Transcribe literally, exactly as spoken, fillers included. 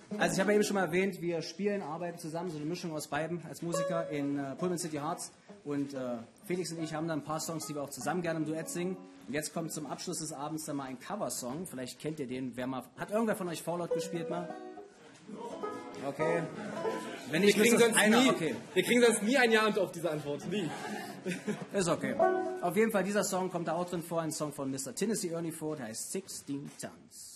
Also ich habe ja eben schon mal erwähnt, wir spielen, arbeiten zusammen, so eine Mischung aus beiden als Musiker in äh, Pullman City Hearts. Und äh, Felix und ich haben da ein paar Songs, die wir auch zusammen gerne im Duett singen. Und jetzt kommt zum Abschluss des Abends dann mal ein Coversong. Vielleicht kennt ihr den. Wer mal, hat irgendwer von euch Fallout gespielt mal? Okay. Wenn nicht, wir, kriegen sonst einer, nie, okay. wir kriegen sonst nie ein Ja auf diese Antwort. Nie. Ist okay. Auf jeden Fall, dieser Song kommt da auch drin vor. Ein Song von Mister Tennessee Ernie Ford, der heißt sixteen Tons.